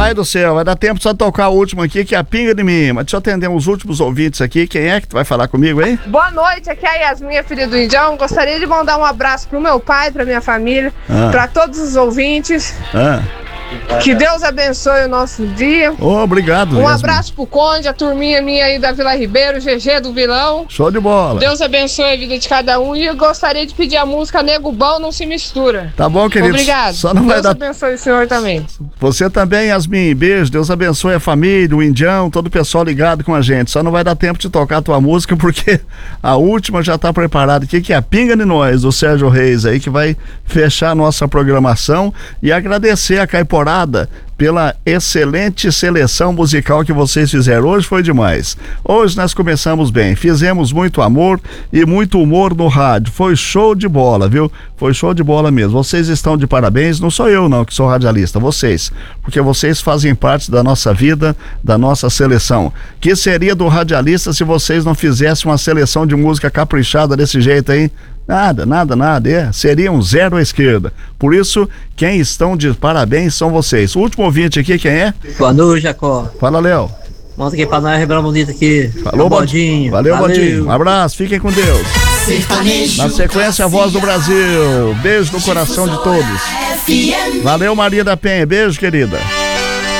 Pai do céu, vai dar tempo só de tocar o último aqui, que é a Pinga de Mim. Mas deixa eu atender os últimos ouvintes aqui. Quem é que tu vai falar comigo aí? Boa noite, aqui é a Yasmin, filha do Indião. Gostaria de mandar um abraço pro meu pai, pra minha família, pra todos os ouvintes. Que Deus abençoe o nosso dia. Obrigado. Um abraço pro Conde, a turminha minha aí da Vila Ribeiro, GG do Vilão. Show de bola. Deus abençoe a vida de cada um. E eu gostaria de pedir a música Nego Bom Não Se Mistura. Tá bom, querido. Obrigado. Só não vai Deus abençoe o senhor também. Você também, Yasmin. Beijo. Deus abençoe a família, o Indião, todo o pessoal ligado com a gente. Só não vai dar tempo de tocar a tua música porque a última já tá preparada aqui, que é a Pinga de Nós, do Sérgio Reis aí, que vai fechar a nossa programação e agradecer a Caiporada pela excelente seleção musical que vocês fizeram. Hoje foi demais. Hoje nós começamos bem, fizemos muito amor e muito humor no rádio. Foi show de bola, viu? Foi show de bola mesmo. Vocês estão de parabéns. Não sou eu não que sou radialista, vocês. Porque vocês fazem parte da nossa vida, da nossa seleção. Que seria do radialista se vocês não fizessem uma seleção de música caprichada desse jeito aí? Nada. Seria um zero à esquerda. Por isso, quem estão de parabéns são vocês. O último ouvinte aqui, quem é? Boa noite, Jacó. Fala, Léo. Manda aqui pra nós, Ribeirão Bonito aqui. Falou, Baldinho. Valeu, Baldinho. Um abraço, fiquem com Deus. Na sequência, a Voz do Brasil. Beijo no coração de todos. Valeu, Maria da Penha. Beijo, querida.